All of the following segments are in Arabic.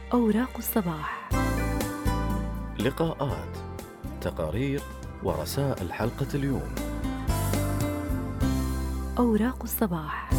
أوراق الصباح. لقاءات، تقارير ورسائل حلقة اليوم. أوراق الصباح.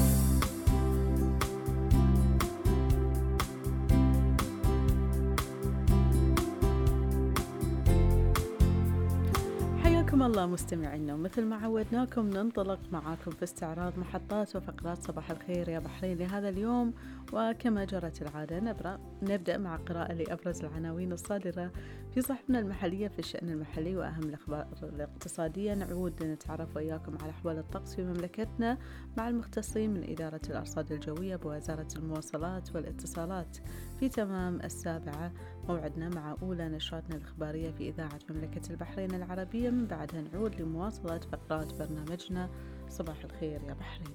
حياكم الله مستمعينا، ومثل ما عودناكم ننطلق معاكم في استعراض محطات وفقرات صباح الخير يا بحرين لهذا اليوم. وكما جرت العادة نبدأ مع قراءة لأبرز العناوين الصادرة في صحفنا المحلية في الشأن المحلي وأهم الأخبار الاقتصادية. نعود نتعرف وإياكم على أحوال الطقس في مملكتنا مع المختصين من إدارة الأرصاد الجوية بوزارة المواصلات والاتصالات. في تمام 7 موعدنا مع أولى نشراتنا الإخبارية في إذاعة مملكة البحرين العربية، من بعدها نعود لمواصلة فقرات برنامجنا صباح الخير يا بحرين.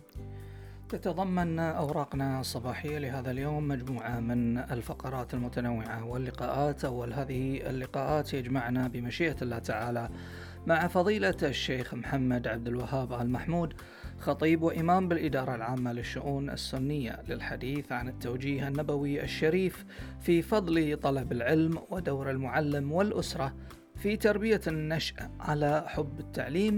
تتضمن أوراقنا الصباحية لهذا اليوم مجموعة من الفقرات المتنوعة واللقاءات. أول هذه اللقاءات يجمعنا بمشيئة الله تعالى مع فضيلة الشيخ محمد عبد الوهاب آل محمود، خطيب وإمام بالإدارة العامة للشؤون السنية، للحديث عن التوجيه النبوي الشريف في فضل طلب العلم ودور المعلم والأسرة في تربية النشء على حب التعليم.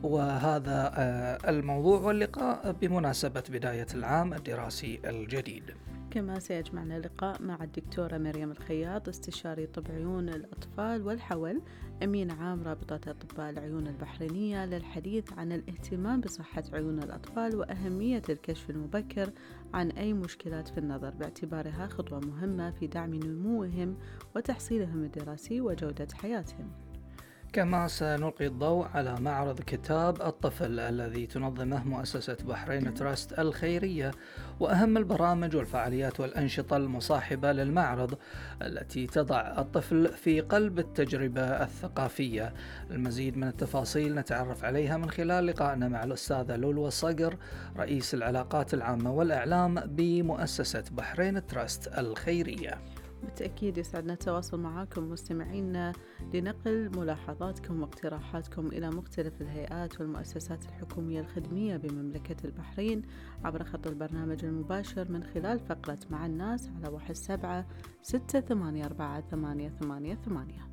وهذا الموضوع واللقاء بمناسبة بداية العام الدراسي الجديد. كما سيجمعنا لقاء مع الدكتورة مريم الخياط، استشاري طب عيون الأطفال والحول، أمين عام رابطة أطباء العيون البحرينية، للحديث عن الاهتمام بصحة عيون الأطفال وأهمية الكشف المبكر عن أي مشكلات في النظر، باعتبارها خطوة مهمة في دعم نموهم وتحصيلهم الدراسي وجودة حياتهم. كما سنلقي الضوء على معرض كتاب الطفل الذي تنظمه مؤسسة بحرين تراست الخيرية، وأهم البرامج والفعاليات والأنشطة المصاحبة للمعرض التي تضع الطفل في قلب التجربة الثقافية. المزيد من التفاصيل نتعرف عليها من خلال لقائنا مع الأستاذة لولو الصقر، رئيس العلاقات العامة والإعلام بمؤسسة بحرين تراست الخيرية. بالتأكيد يسعدنا التواصل معكم مستمعينا لنقل ملاحظاتكم واقتراحاتكم إلى مختلف الهيئات والمؤسسات الحكومية الخدمية بمملكة البحرين عبر خط البرنامج المباشر من خلال فقرة مع الناس على 17 684 888.